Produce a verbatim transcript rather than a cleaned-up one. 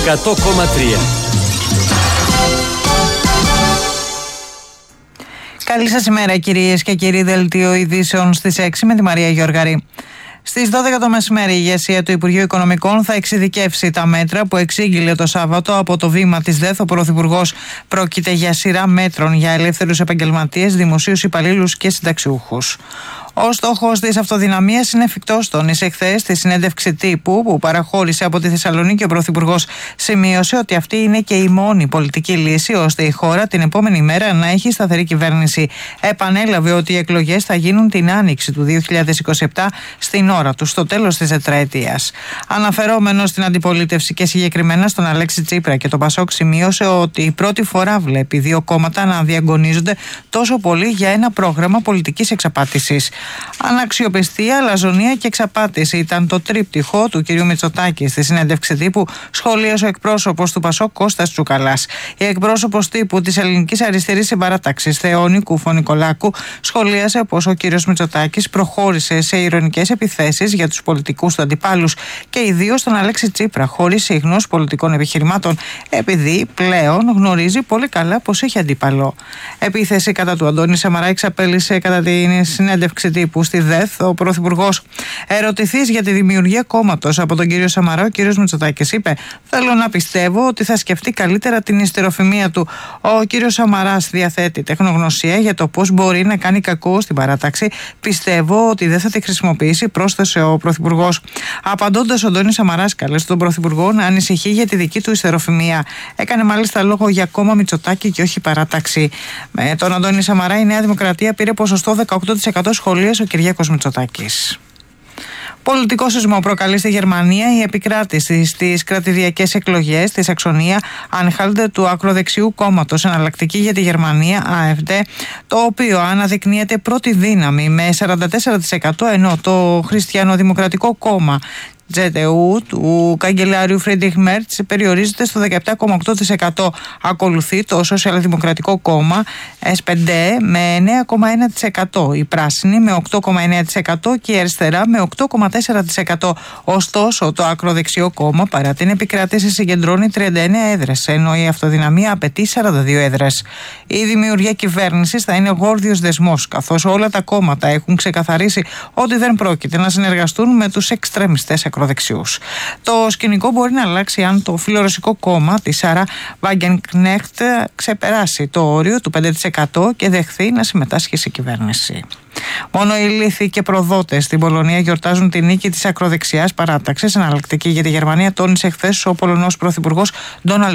εκατό κόμμα τρία. Καλή σας ημέρα, κυρίες και κύριοι. Δελτίο ειδήσεων στις έξι με τη Μαρία Γιώργαρη. Στις δώδεκα το μεσημέρι, η ηγεσία του Υπουργείου Οικονομικών θα εξειδικεύσει τα μέτρα που εξήγηλε το Σάββατο από το βήμα της ΔΕΘ ο Πρωθυπουργός. Πρόκειται για σειρά μέτρων για ελεύθερους επαγγελματίες, δημοσίους υπαλλήλους και συνταξιούχους. Ο στόχος της αυτοδυναμίας είναι εφικτός, τόνισε χθες στη συνέντευξη τύπου που παραχώρησε από τη Θεσσαλονίκη ο Πρωθυπουργός. Σημείωσε ότι αυτή είναι και η μόνη πολιτική λύση ώστε η χώρα την επόμενη μέρα να έχει σταθερή κυβέρνηση. Επανέλαβε ότι οι εκλογές θα γίνουν την άνοιξη του δύο χιλιάδες είκοσι επτά στην ώρα του, στο τέλος της τετραετίας. Αναφερόμενος στην αντιπολίτευση και συγκεκριμένα στον Αλέξη Τσίπρα και τον Πασόκ, σημείωσε ότι η πρώτη φορά βλέπει δύο κόμματα να διαγωνίζονται τόσο πολύ για ένα πρόγραμμα πολιτικής εξαπάτησης. Αναξιοπιστία, αλαζονία και εξαπάτηση ήταν το τρίπτυχο του κ. Μητσοτάκη στη συνέντευξη τύπου, σχολίασε ο εκπρόσωπος του Πασόκ Κώστας Τσουκαλάς. Η εκπρόσωπος τύπου της Ελληνικής Αριστερής Συμπαράταξης Θεόνη Κουφο-Νικολάκου σχολίασε πως ο κ. Μητσοτάκης προχώρησε σε ειρωνικές επιθέσεις για τους πολιτικούς του αντιπάλους και ιδίως τον Αλέξη Τσίπρα, χωρίς ίχνος πολιτικών επιχειρημάτων, επειδή πλέον γνωρίζει πολύ καλά πως έχει αντίπαλο. Επίθεση κατά του Αντώνη Σαμαρά εξαπέλυσε κατά την συνέντευξη τύπου στη ΔΕΘ ο Πρωθυπουργός. Ερωτηθείς για τη δημιουργία κόμματος από τον κύριο Σαμαρά, ο κύριος Μητσοτάκης είπε: «Θέλω να πιστεύω ότι θα σκεφτεί καλύτερα την ιστεροφημία του. Ο κύριος Σαμαράς διαθέτει τεχνογνωσία για το πώς μπορεί να κάνει κακό στην παράταξη. Πιστεύω ότι δεν θα τη χρησιμοποιήσει», πρόσθεσε ο Πρωθυπουργός. Απαντώντας, ο Αντώνης Σαμαράς κάλεσε τον Πρωθυπουργό να ανησυχεί για τη δική του ιστεροφημία. Έκανε μάλιστα λόγο για κόμμα Μητσοτάκη και όχι παράταξη. Με τον Αντώνη Σαμαρά η Νέα Δημοκρατία πήρε ποσοστό δεκαοκτώ τοις εκατό, σχολίασε ο Κυριάκος Μητσοτάκης. Πολιτικό σεισμό προκαλεί στη Γερμανία η επικράτηση στις κρατηδιακές εκλογές στη Σαξονία Ανχάλτε του ακροδεξιού κόμματος Εναλλακτική για τη Γερμανία, έι εφ ντι, το οποίο αναδεικνύεται πρώτη δύναμη με σαράντα τέσσερα τοις εκατό, ενώ το Χριστιανοδημοκρατικό κόμμα τζέι ντι γιου του καγκελάριου Φρίντριχ Μέρτς περιορίζεται στο δεκαεπτά κόμμα οκτώ τοις εκατό. Ακολουθεί το Σοσιαλδημοκρατικό κόμμα ες πι ντι με εννέα κόμμα ένα τοις εκατό, η Πράσινη με οκτώ κόμμα εννέα τοις εκατό και η Αριστερά με οκτώ κόμμα τέσσερα τοις εκατό. Ωστόσο, το ακροδεξιό κόμμα παρά την επικράτηση συγκεντρώνει τριάντα εννέα έδρες, ενώ η αυτοδυναμία απαιτεί σαράντα δύο έδρες. Η δημιουργία κυβέρνησης θα είναι γόρδιος δεσμός, καθώς όλα τα κόμματα έχουν ξεκαθαρίσει ότι δεν πρόκειται να συνεργαστούν με τους εξτρεμιστές ακροδεξιούς. Το σκηνικό μπορεί να αλλάξει αν το φιλορωσικό κόμμα της Σάρα Βάγκενκνέχτ ξεπεράσει το όριο του πέντε τοις εκατό και δεχθεί να συμμετάσχει σε κυβέρνηση. Μόνο οι λύθοι και προδότες στην Πολωνία γιορτάζουν τη νίκη της ακροδεξιάς παράταξης Εναλλακτική για τη Γερμανία, τόνισε χθες ο Πολωνός Πρωθυπουργός Ντόναλντ